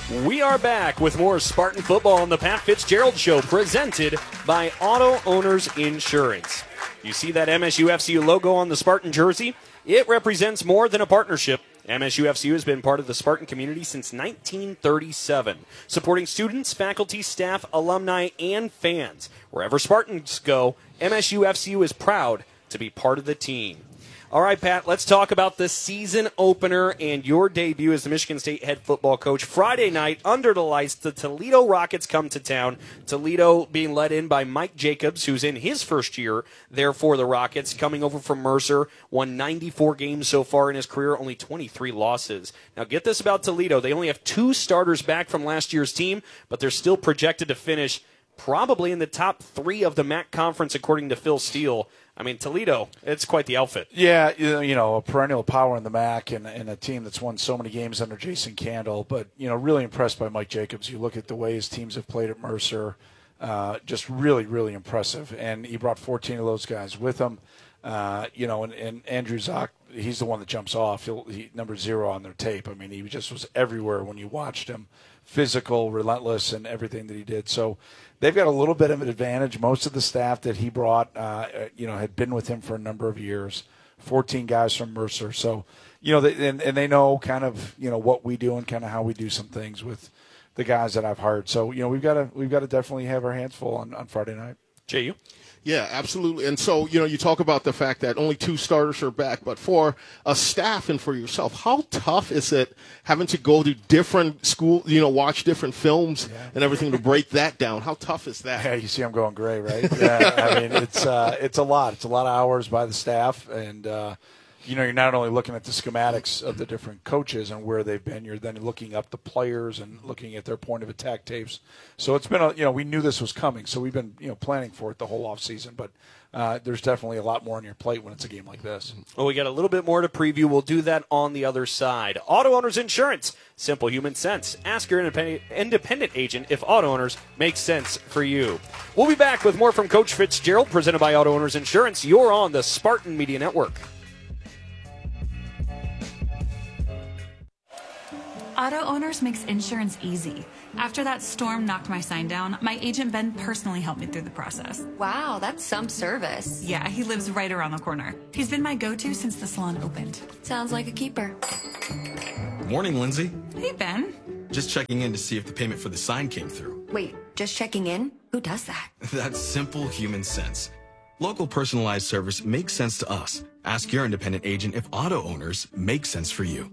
We are back with more Spartan football on the Pat Fitzgerald Show, presented by Auto Owners Insurance. You see that MSU-FCU logo on the Spartan jersey? It represents more than a partnership. MSU-FCU has been part of the Spartan community since 1937, supporting students, faculty, staff, alumni, and fans. Wherever Spartans go, MSU-FCU is proud to be part of the team. All right, Pat, let's talk about the season opener and your debut as the Michigan State head football coach. Friday night, under the lights, the Toledo Rockets come to town. Toledo being led in by Mike Jacobs, who's in his first year there for the Rockets, coming over from Mercer, won 94 games so far in his career, only 23 losses. Now, get this about Toledo. They only have 2 starters back from last year's team, but they're still projected to finish probably in the top 3 of the MAC conference, according to Phil Steele. I mean, Toledo, it's quite the outfit. Yeah, a perennial power in the MAC and a team that's won so many games under Jason Candle. But, really impressed by Mike Jacobs. You look at the way his teams have played at Mercer, just really, really impressive. And he brought 14 of those guys with him. And Andrew Zock, he's the one that jumps off. He number 0 on their tape. I mean, he just was everywhere when you watched him. Physical, relentless, and everything that he did. So they've got a little bit of an advantage. Most of the staff that he brought, had been with him for a number of years. 14 guys from Mercer. So, they know kind of, what we do and kind of how we do some things with the guys that I've hired. So, we've got to definitely have our hands full on Friday night. J.U.? Yeah, absolutely. And so, you talk about the fact that only 2 starters are back, but for a staff and for yourself, how tough is it having to go to different school, watch different films and everything to break that down? How tough is that? Yeah, you see I'm going gray, right? Yeah, I mean, it's a lot. It's a lot of hours by the staff, and you're not only looking at the schematics of the different coaches and where they've been, you're then looking up the players and looking at their point of attack tapes. So it's been we knew this was coming, so we've been planning for it the whole off season. But there's definitely a lot more on your plate when it's a game like this. Well, we got a little bit more to preview. We'll do that on the other side. Auto Owners Insurance, simple human sense. Ask your independent agent if Auto Owners makes sense for you. We'll be back with more from Coach Fitzgerald, presented by Auto Owners Insurance. You're on the Spartan Media Network. Auto Owners makes insurance easy. After that storm knocked my sign down, my agent Ben personally helped me through the process. Wow, that's some service. Yeah, he lives right around the corner. He's been my go-to since the salon opened. Sounds like a keeper. Morning, Lindsay. Hey, Ben. Just checking in to see if the payment for the sign came through. Wait, just checking in? Who does that? That's simple human sense. Local personalized service makes sense to us. Ask your independent agent if Auto Owners make sense for you.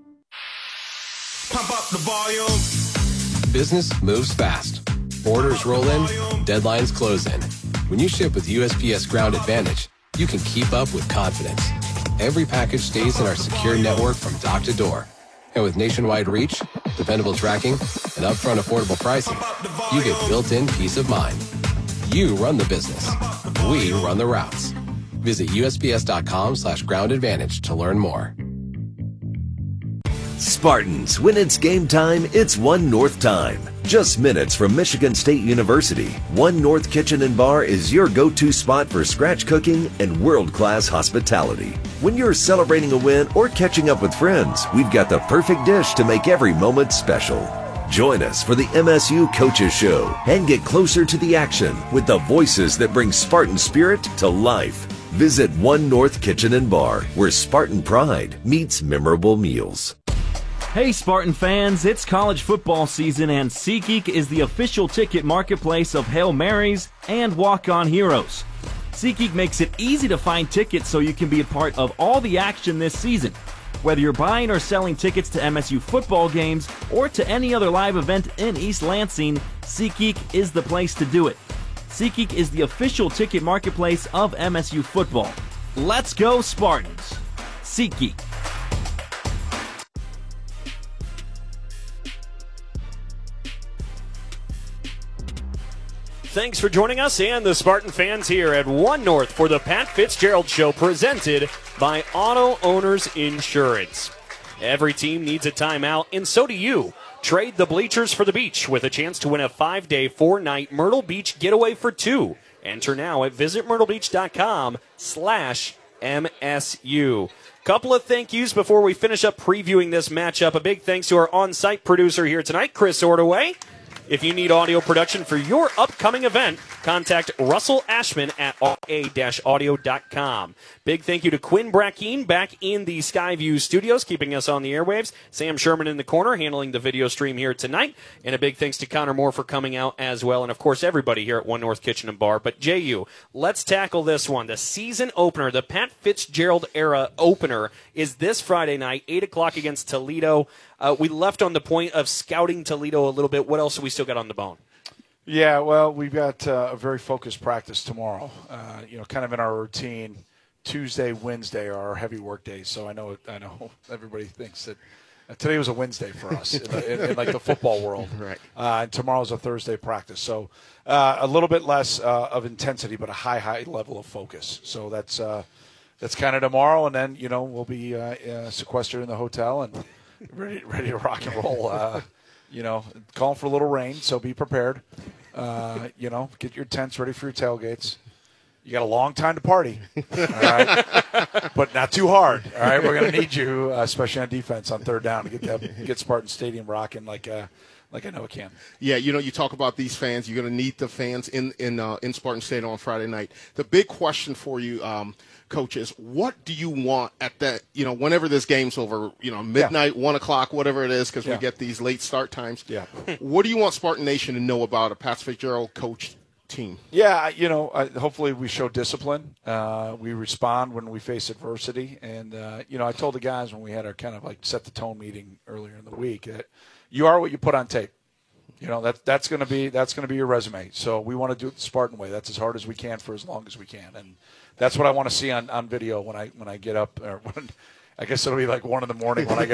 Pump up the volume. Business moves fast. Orders roll in, deadlines close in. When you ship with USPS Ground Advantage, you can keep up with confidence. Every package stays in our secure network from dock to door. And with nationwide reach, dependable tracking, and upfront affordable pricing, you get built-in peace of mind. You run the business. We run the routes. Visit USPS.com/Ground Advantage to learn more. Spartans, when it's game time, it's One North time. Just minutes from Michigan State University, One North Kitchen and Bar is your go-to spot for scratch cooking and world-class hospitality. When you're celebrating a win or catching up with friends, we've got the perfect dish to make every moment special. Join us for the MSU Coaches Show and get closer to the action with the voices that bring Spartan spirit to life. Visit One North Kitchen and Bar, where Spartan pride meets memorable meals. Hey Spartan fans, it's college football season and SeatGeek is the official ticket marketplace of Hail Marys and Walk-On Heroes. SeatGeek makes it easy to find tickets so you can be a part of all the action this season. Whether you're buying or selling tickets to MSU football games or to any other live event in East Lansing, SeatGeek is the place to do it. SeatGeek is the official ticket marketplace of MSU football. Let's go Spartans! SeatGeek. Thanks for joining us and the Spartan fans here at One North for the Pat Fitzgerald Show, presented by Auto Owners Insurance. Every team needs a timeout, and so do you. Trade the bleachers for the beach with a chance to win a 5-day, 4-night Myrtle Beach getaway for 2. Enter now at visitmyrtlebeach.com/ MSU. Couple of thank yous before we finish up previewing this matchup. A big thanks to our on-site producer here tonight, Chris Ordaway. If you need audio production for your upcoming event, contact Russell Ashman at ra-audio.com. Big thank you to Quinn Brackeen back in the Skyview studios, keeping us on the airwaves. Sam Sherman in the corner, handling the video stream here tonight. And a big thanks to Connor Moore for coming out as well. And, of course, everybody here at One North Kitchen and Bar. But, JU, let's tackle this one. The season opener, the Pat Fitzgerald era opener, is this Friday night, 8 o'clock against Toledo. We left on the point of scouting Toledo a little bit. What else have we still got on the bone? Yeah, well, we've got a very focused practice tomorrow. Kind of in our routine. Tuesday, Wednesday are our heavy work days. So I know everybody thinks that today was a Wednesday for us in like the football world. Right. And tomorrow's a Thursday practice. So a little bit less of intensity, but a high level of focus. So that's kind of tomorrow, and then we'll be sequestered in the hotel and ready to rock and roll. Calling for a little rain, so be prepared. Get your tents ready for your tailgates. You got a long time to party, all right? But not too hard, all right? We're going to need you, especially on defense on third down, to get Spartan Stadium rocking like I know it can. Yeah, you talk about these fans. You're going to need the fans in Spartan Stadium on Friday night. The big question for you, Coach, is what do you want at that, whenever this game's over, midnight, 1 o'clock, whatever it is, because we get these late start times. Yeah. What do you want Spartan Nation to know about a Pat Fitzgerald coach team? Yeah, hopefully we show discipline. We respond when we face adversity. And, I told the guys when we had our kind of like set the tone meeting earlier in the week that you are what you put on tape. That's going to be your resume. So we want to do it the Spartan way. That's as hard as we can for as long as we can. And that's what I want to see on video when I get up, or I guess it'll be like 1 a.m. when I get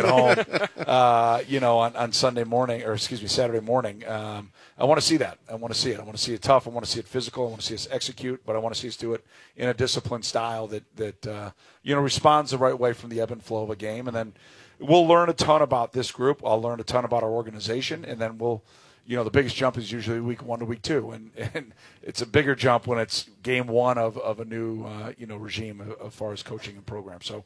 home, on Sunday morning, or Saturday morning. I want to see that. I want to see it. I want to see it tough. I want to see it physical. I want to see us execute, but I want to see us do it in a disciplined style that responds the right way from the ebb and flow of a game. And then we'll learn a ton about this group. I'll learn a ton about our organization, and then we'll – the biggest jump is usually week 1 to week 2, and it's a bigger jump when it's game 1 of a new regime as far as coaching and program. So,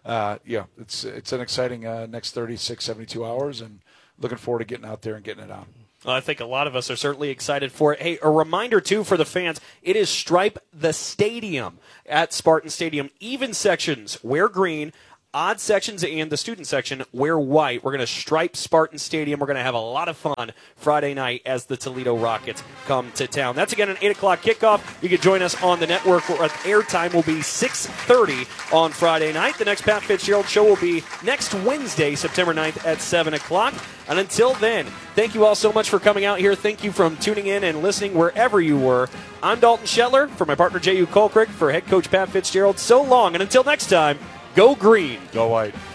it's an exciting next 36, 72 hours, and looking forward to getting out there and getting it on. I think a lot of us are certainly excited for it. Hey, a reminder, too, for the fans, it is Stripe the Stadium at Spartan Stadium. Even sections wear green. Odd sections and the student section wear white. We're going to stripe Spartan Stadium. We're going to have a lot of fun Friday night as the Toledo Rockets come to town. That's again an 8 o'clock kickoff. You can join us on the network. Airtime will be 6:30 on Friday night. The next Pat Fitzgerald show will be next Wednesday, September 9th at 7 o'clock. And until then, thank you all so much for coming out here. Thank you for tuning in and listening wherever you were. I'm Dalton Shetler for my partner J.U. Colcrick, for head coach Pat Fitzgerald. So long, and until next time, go green. Go white.